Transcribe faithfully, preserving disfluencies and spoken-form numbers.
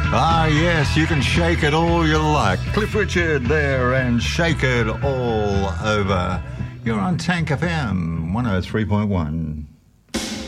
Ah, yes, you can shake it all you like. Cliff Richard there and shake it all over. You're on Tank F M one oh three point one.